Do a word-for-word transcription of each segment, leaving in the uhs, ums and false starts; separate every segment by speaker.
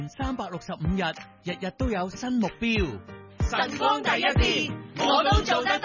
Speaker 1: 三百六十五日，日日都有新目標。
Speaker 2: 晨光第一線，我都做得到。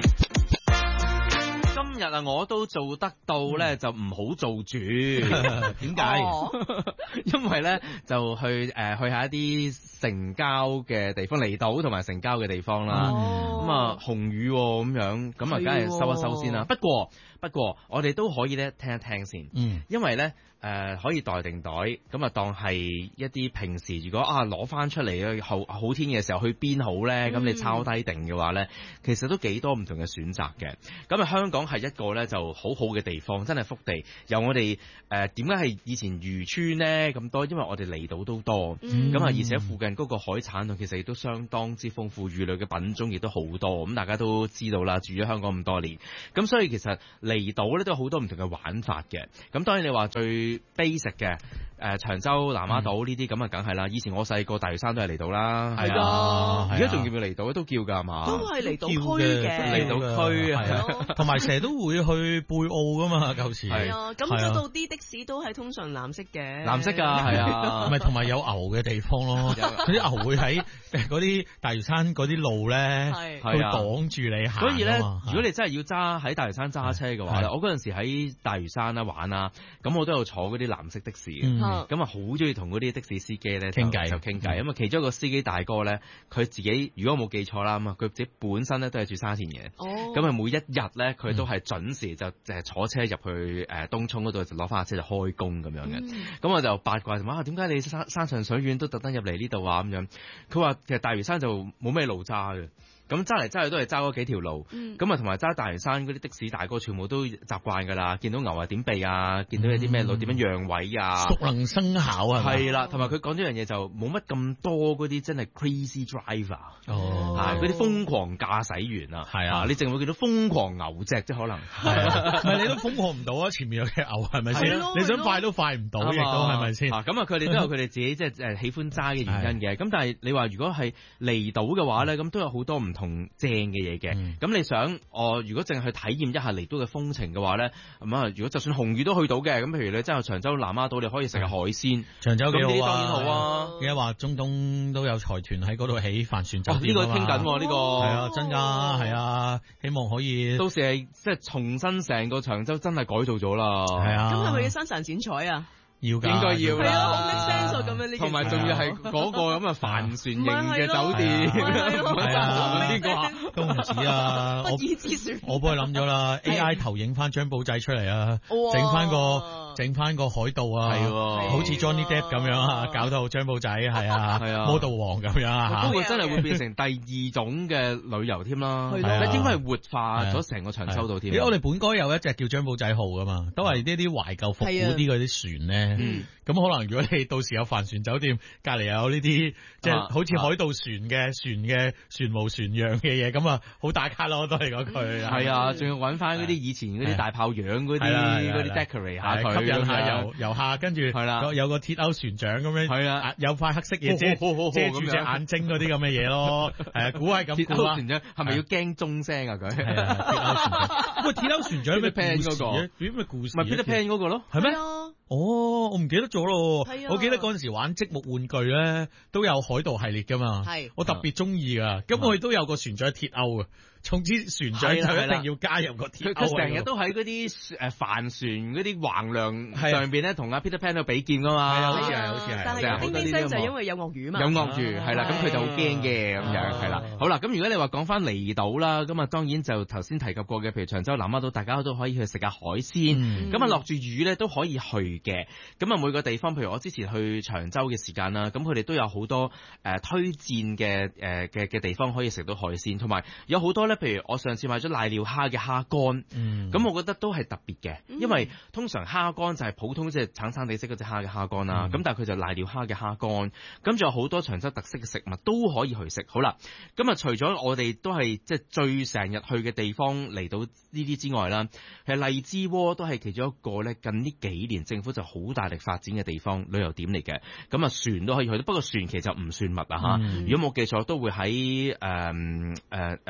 Speaker 3: 今日啊，我都做得到咧，就唔好做住。
Speaker 1: 點解？
Speaker 3: 因為咧就去誒、呃、去下一啲城郊嘅地方，離島同埋城郊嘅地方啦。咁啊、哦、紅雨咁、哦、樣，咁啊梗係收一收先啦。不過不過，我哋都可以咧聽一聽先。嗯，因為咧誒、呃、可以袋定袋，咁啊當係一啲平時如果啊攞翻出嚟好好天嘅時候去邊好咧，咁、嗯、你抄低定嘅話咧，其實都幾多唔同嘅選擇嘅。咁啊香港係一個咧就好好嘅地方，真係福地。由我哋誒點解係以前漁村咧咁多？因為我哋離島都多，咁啊、嗯、而且附近嗰個海產量其實亦都相當之豐富，魚類嘅品種亦都好多。咁大家都知道啦，住咗香港咁多年，咁所以其實離島咧都有好多唔同嘅玩法嘅。咁當然你話最 basic 嘅誒、呃、長洲、南丫島呢啲咁啊，梗係啦。以前我細個大嶼山都係離島啦，係啊，而家仲叫唔叫離島？都叫㗎係嘛？
Speaker 2: 都係離島區嘅，
Speaker 3: 離島區啊，
Speaker 4: 同埋成日都會去貝澳㗎嘛，舊時
Speaker 2: 係啊。咁嗰度啲的士都係通常藍色嘅，
Speaker 3: 藍色㗎係啊，
Speaker 4: 唔係同埋有牛嘅地方咯，嗰啲牛會喺嗰啲大嶼山嗰啲路咧，會擋住你行。
Speaker 3: 所以咧，如果你真係要揸喺大嶼山揸車嘅話咧，我嗰陣時喺大嶼山啦玩啊，咁我都有坐嗰啲藍色的士嘅，咁啊好中意同嗰啲的士司機咧傾偈就傾偈。咁啊其中一個司機大哥咧，佢自己如果我冇記錯啦，咁啊佢自己本身咧都係住沙田嘅，咁啊每一日咧佢都係準時就誒坐車入去誒東涌嗰度就攞翻架車就開工咁樣嘅。咁我就八卦話點解你山山長水遠都特登入嚟呢度啊咁樣？佢話其實大嶼山就冇咩路揸嘅。咁揸嚟揸去都係揸嗰幾條路，咁啊同埋揸大嶼山嗰啲的士大哥全部都習慣㗎啦，見到牛啊點避啊，見到有啲咩路點樣讓位啊，
Speaker 4: 熟能生巧啊，
Speaker 3: 係啦，同埋佢講咗樣嘢就冇乜咁多嗰啲真係 crazy driver，
Speaker 4: 哦，
Speaker 3: 嗰啲瘋狂駕駛員啊，
Speaker 4: 係啊，
Speaker 3: 你淨會見到瘋狂牛隻即可能，
Speaker 4: 唔係你都瘋狂唔到啊，前面有隻牛係咪先？你想快都快唔到，亦都係咪先？
Speaker 3: 咁啊佢哋都有佢哋自己即係誒喜歡揸嘅原因嘅，咁但係你話如果係離島嘅話咧，咁都有好多唔同正嘅嘢嘅，咁、嗯、你想我、呃、如果淨係去體驗一下離島嘅風情嘅話咧，咁啊如果就算紅雨都去到嘅，咁譬如你真係長洲南丫島，你可以食下海鮮，
Speaker 4: 長洲幾好啊，
Speaker 3: 當然好啊。
Speaker 4: 而家話中東都有財團喺嗰度起帆船酒店，
Speaker 3: 呢、哦這個傾緊呢個
Speaker 4: 係啊真㗎係啊，希望可以
Speaker 3: 到時係即係重新成個長洲真係改造咗啦，
Speaker 4: 係啊。
Speaker 2: 咁係咪要生神剪彩啊？
Speaker 4: 要㗎，
Speaker 3: 應該要啦，
Speaker 2: 係啊，好 make sense 咁樣呢，
Speaker 3: 同埋仲要係嗰個咁嘅帆船型嘅酒店，
Speaker 4: 係啊，邊個都唔止啊，
Speaker 2: 不義之選，
Speaker 4: 我幫佢諗咗啦 ，A I 投影翻張簿仔出嚟啊，整翻個整翻個海盜啊，係，好似 Johnny Depp 咁樣啊，搞到張簿仔係啊，係啊，model 王咁樣啊，
Speaker 3: 不過真係會變成第二種嘅旅遊添啦，係啊，應該係活化咗成個長洲度添。
Speaker 4: 我哋本該有一隻叫張簿仔號噶嘛，都係呢啲懷舊復古啲嗰啲船咧。嗯，咁可能如果你到時有帆船酒店，隔籬又有呢啲即係好似海盜船嘅船嘅船模船樣嘅嘢，咁啊好打卡咯，都係嗰句。係
Speaker 3: 啊，仲要揾翻嗰啲以前嗰啲大炮樣嗰啲嗰啲 decorate 下佢，
Speaker 4: 吸引下遊遊客，跟住係啦，有個鐵鉤船長咁樣，係啊，有塊黑色嘢遮遮住隻眼睛嗰啲咁嘅嘢咯。係啊，估係咁。鐵鉤
Speaker 3: 船長係咪要驚鐘聲啊？佢係
Speaker 4: 啊，鐵鉤船長。喂，鐵鉤船長咩
Speaker 3: Pan 嗰個？
Speaker 4: 點咩故事？
Speaker 3: 咪 Peter Pan 嗰個咯？
Speaker 4: 係咩？哦，我唔記得咗咯。我記得嗰陣時玩積木玩具咧，都有海盜系列噶嘛。係，我特別中意噶。咁佢都有個船長鐵鉤啊。總之船長就一定要加入個鐵鉤。
Speaker 3: 佢成日都喺嗰啲誒帆船嗰啲橫梁上邊咧，同阿 Peter Pan 度比劍噶嘛。係啊，好似係，好似係。
Speaker 2: 但係叮叮聲就因為有鱷魚嘛。
Speaker 3: 有鱷魚係啦，咁佢就好驚嘅咁樣係啦。好啦，咁如果你話講翻離島啦，咁啊當然就頭先提及過嘅，譬如長洲南丫島，大家都可以去食下海鮮。咁啊落住雨咧都可以去嘅。咁啊每個地方，譬如我之前去長洲嘅時間啦，咁佢哋都有好多誒推薦嘅誒嘅嘅地方可以食到海鮮，同埋有好多咧。譬如我上次買咗瀨尿蝦嘅蝦乾，咁、嗯、我覺得都係特別嘅，因為通常蝦乾就係普通即係橙橙地色嗰隻蝦嘅蝦乾啦，咁、嗯、但係佢就瀨尿蝦嘅蝦乾，咁仲有好多長洲特色嘅食物都可以去食。好啦，咁啊除咗我哋都係即係最成日去嘅地方嚟到呢啲之外啦，其實荔枝窩都係其中一個咧，近呢幾年政府就好大力發展嘅地方旅遊點嚟嘅，咁啊船都可以去到，不過船其實唔算密啊嚇，嗯、如果冇記錯都會喺誒誒誒。呃呃誒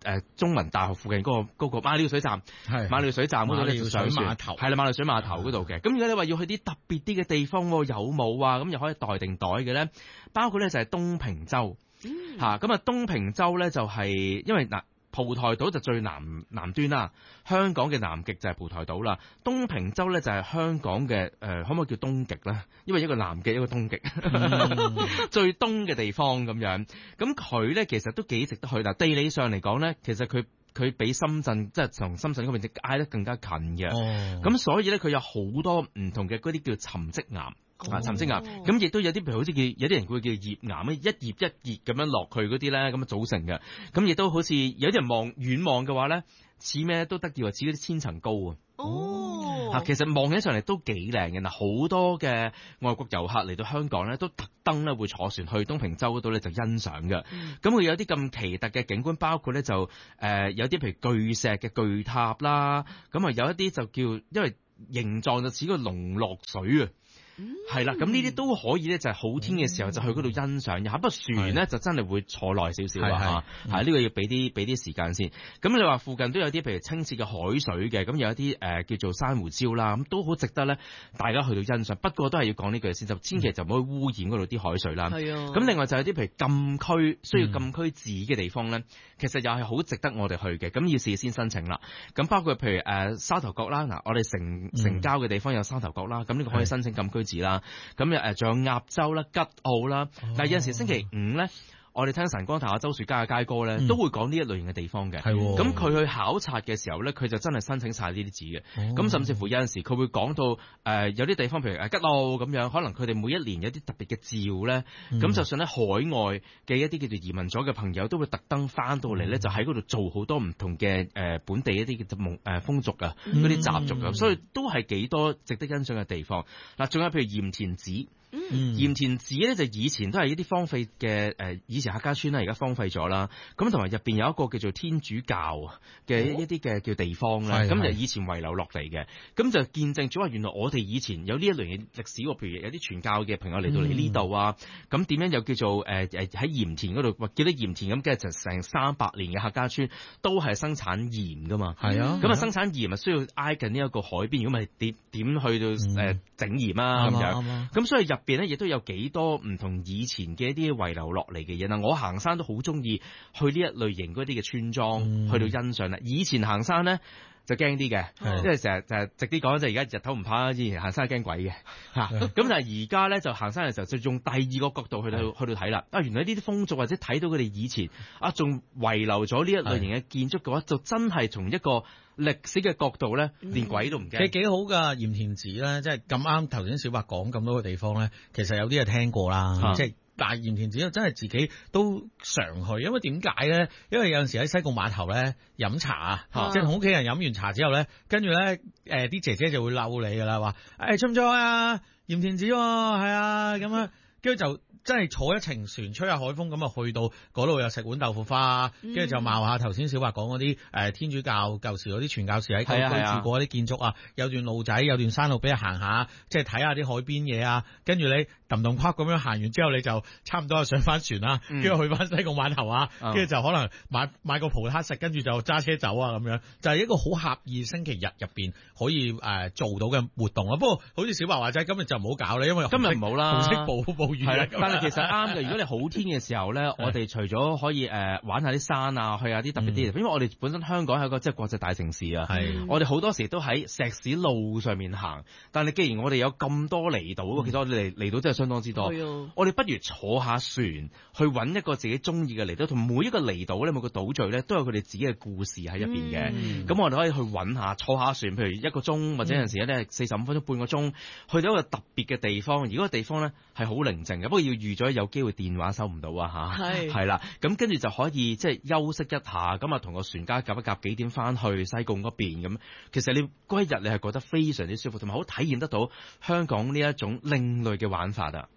Speaker 3: 誒中文大學附近嗰、嗰個嗰個馬料水站，
Speaker 4: 係
Speaker 3: 馬料水站嗰度咧就上
Speaker 4: 馬料水碼頭
Speaker 3: 係啦，馬料水碼頭嗰度嘅。咁如果你話要去啲特別啲嘅地方，有冇啊？咁又可以袋定袋嘅咧？包括咧就係東平洲嚇，咁啊東平洲咧就係因為嗱。蒲台島就最南南端啦，香港嘅南極就係蒲台島啦。東平洲咧就係香港嘅誒、呃，可唔可以叫東極咧？因為一個南極一個東極，嗯、最東嘅地方咁樣。咁佢咧其實都幾值得去。嗱，地理上嚟講咧，其實佢佢比深圳即係從深圳嗰邊挨得更加近嘅。咁、哦、所以咧佢有好多唔同嘅嗰啲叫沉積岩。啊，沉積岩，咁亦都有啲譬如好似叫有啲人會叫頁岩咧，一頁一頁咁樣落去嗰啲咧，咁樣組成嘅，咁亦都好似有啲人望遠望嘅話咧，似咩都得叫話似嗰啲千層糕啊。哦，嚇，其實望起上嚟都幾靚嘅嗱，好多嘅外國遊客嚟到香港咧，都特登咧會坐船去東平洲嗰度咧就欣賞嘅。咁佢、嗯、有啲咁奇特嘅景觀，包括咧就誒、呃、有啲譬如巨石嘅巨塔啦，咁啊有一啲就叫因為形狀就似個龍落水啊。係啦，咁呢啲都可以咧，就係好天嘅時候就去嗰度欣賞一下。不過船咧就真係會坐耐少少啊，嚇，係呢個要俾啲俾啲時間先。咁你話附近都有啲譬如清澈嘅海水嘅，咁有一啲誒、呃、叫做珊瑚礁啦，咁都好值得咧大家去到欣賞。不過都係要講呢句先，就千祈就唔好去污染嗰度啲海水啦。係啊。咁另外就有啲譬如禁區需要禁區紙嘅地方咧，其實又係好值得我哋去嘅。咁要事先申請啦。咁包括譬如誒、呃、沙頭角啦，嗱我哋城城郊嘅地方有沙頭角啦，咁呢個可以申請禁區紙啦。咁誒，仲有鴨洲啦、吉澳啦，但係有陣時星期五咧，我哋聽晨光台阿周樹嘉嘅街歌咧，都會講呢一類型嘅地方嘅。係喎。咁佢去考察嘅時候咧，佢就真係申請晒呢啲紙嘅。咁甚至乎有陣時佢會講到誒有啲地方，譬如誒吉澳咁樣，可能佢哋每一年有啲特別嘅照咧，咁就算喺海外嘅一啲叫做移民咗嘅朋友，都會特登翻到嚟咧，就喺嗰度做好多唔同嘅誒本地一啲嘅夢誒風俗啊，嗰啲習俗啊，所以都係幾多值得欣賞嘅地方。嗱，仲有譬如鹽田梓。嗯，鹽田梓咧就以前都係一啲荒廢嘅誒，以前客家村啦，而家荒廢咗啦。咁同埋入邊有一個叫做天主教嘅一啲嘅叫地方啦。咁、哦、就以前遺留落嚟嘅，咁就見證咗話原來我哋以前有呢一類嘅歷史喎。譬如有啲傳教嘅朋友嚟到嚟呢度啊，咁點、嗯、樣又叫做誒誒喺鹽田嗰度，叫得鹽田咁，跟住就成三百年嘅客家村都係生產鹽噶嘛。係啊，咁啊生產鹽啊需要挨近呢一個海邊，如果咪點點去到誒、呃、整鹽啊咁、嗯、樣。咁所以入邊咧亦都有幾多唔同以前嘅一啲遺留落嚟嘅嘢啦。我行山都好中意去呢一類型嗰啲嘅村莊、嗯、去到欣賞啦。以前行山咧就驚啲嘅，即係成日就係直啲講，就而家日頭唔怕，以前行山係驚鬼嘅嚇。咁但係而家咧就行山嘅時候就用第二個角度去到去到睇啦。啊，原來呢啲風俗或者睇到佢哋以前啊仲遺留咗呢一類型嘅建築嘅話，就真係從一個歷史嘅角度咧，連鬼都唔驚。
Speaker 4: 幾幾好㗎，鹽田梓咧，即係咁啱頭先小白講咁多個地方咧，其實有啲係聽過啦，即係、啊。但係鹽田梓真係自己都常去，因為點解咧？因為有陣時喺西貢碼頭咧飲茶啊，即係同屋企人飲完茶之後咧，跟住咧誒啲姐姐就會嬲你㗎啦，話誒出唔出啊？鹽田梓喎，係啊咁樣，跟住就。真係坐一程船吹下海風咁啊，去到嗰度又食碗豆腐花，跟住、嗯、就貌下頭先小白講嗰啲誒天主教舊時嗰啲傳教士喺嗰度居住過嗰啲建築啊，有段路仔，有段山路俾人行下，即係睇下啲海邊嘢啊。跟住你揼揼跨咁樣行完之後，你就差唔多上翻船啦，跟住、嗯、去翻西貢碼頭啊，跟住、嗯、就可能買買個葡撻食，跟住就揸車走啊咁樣，就係、是、一個好合意星期日入邊可以誒、呃、做到嘅活動啊。不過好似小白話齋，今日就唔好搞啦，因為
Speaker 3: 今日唔好啦，
Speaker 4: 紅色暴暴雨啊。
Speaker 3: 其實啱嘅，如果你好天嘅時候咧，我哋除咗可以誒、呃、玩下啲山啊，去下啲特別啲地方，嗯、因為我哋本身香港係一個即係國際大城市啊，是我哋好多時都喺石屎路上面行。但係既然我哋有咁多離島，嗯、其實我哋離離島真係相當之多。嗯、我哋不如坐下船去揾一個自己中意嘅離島，同每一個離島咧，每個島嶼咧都有佢哋自己嘅故事喺入邊嘅。咁、嗯、我哋可以去揾下，坐下船，譬如一個鐘或者有陣時咧四十五分鐘、半個鐘，去到一個特別嘅地方。而嗰個地方咧係好寧靜嘅，不過要預咗有機會電話收唔到啊嚇，係係啦，咁跟住就可以即係休息一下，咁啊同個船家夾一夾幾點翻去西貢嗰邊咁。其實你嗰一日你係覺得非常之舒服，同埋好體驗得到香港呢一種另類嘅玩法啊！